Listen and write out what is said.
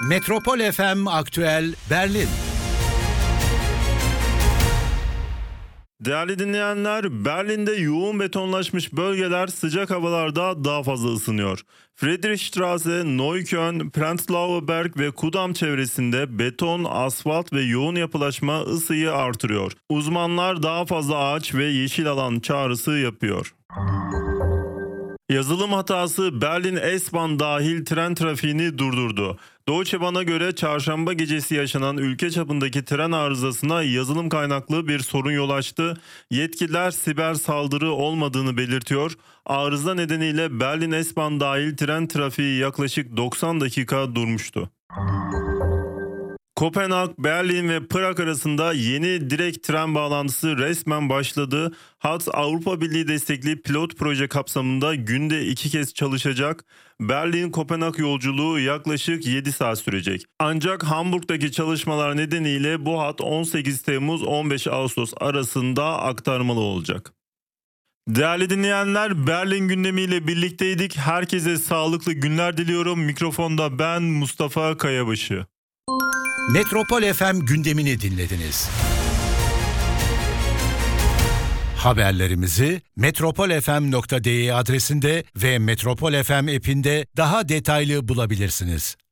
Metropol FM Aktüel Berlin. Değerli dinleyenler, Berlin'de yoğun betonlaşmış bölgeler sıcak havalarda daha fazla ısınıyor. Friedrichstraße, Neukölln, Prenzlauer Berg ve Kudamm çevresinde beton, asfalt ve yoğun yapılaşma ısıyı artırıyor. Uzmanlar daha fazla ağaç ve yeşil alan çağrısı yapıyor. Yazılım hatası Berlin S-Bahn dahil tren trafiğini durdurdu. Deutsche Bahn'a göre çarşamba gecesi yaşanan ülke çapındaki tren arızasına yazılım kaynaklı bir sorun yol açtı. Yetkililer siber saldırı olmadığını belirtiyor. Arıza nedeniyle Berlin S-Bahn dahil tren trafiği yaklaşık 90 dakika durmuştu. Kopenhag, Berlin ve Prag arasında yeni direkt tren bağlantısı resmen başladı. Hat Avrupa Birliği destekli pilot proje kapsamında günde 2 kez çalışacak. Berlin-Kopenhag yolculuğu yaklaşık 7 saat sürecek. Ancak Hamburg'daki çalışmalar nedeniyle bu hat 18 Temmuz-15 Ağustos arasında aktarmalı olacak. Değerli dinleyenler, Berlin gündemiyle birlikteydik. Herkese sağlıklı günler diliyorum. Mikrofonda ben Mustafa Kayabaşı. Metropol FM gündemini dinlediniz. Haberlerimizi metropolfm.de adresinde ve Metropol FM app'inde daha detaylı bulabilirsiniz.